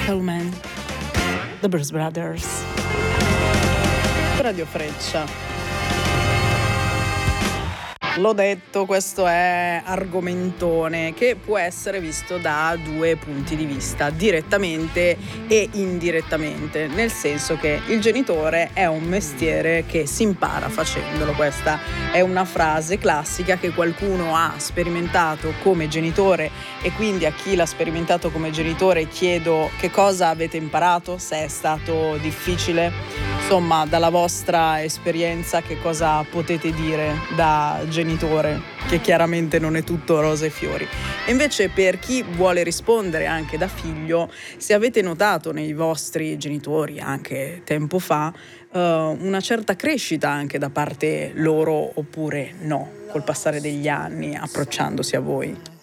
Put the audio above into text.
Gentlemen, The Blues Brothers. Radio Freccia. L'ho detto, questo è argomentone che può essere visto da due punti di vista, direttamente e indirettamente, nel senso che il genitore è un mestiere che si impara facendolo. Questa è una frase classica che qualcuno ha sperimentato come genitore, e quindi a chi l'ha sperimentato come genitore chiedo: che cosa avete imparato? Se è stato difficile, insomma, dalla vostra esperienza, che cosa potete dire da genitore, che chiaramente non è tutto rose e fiori. E invece, per chi vuole rispondere anche da figlio, se avete notato nei vostri genitori anche tempo fa una certa crescita anche da parte loro, oppure no, col passare degli anni, approcciandosi a voi.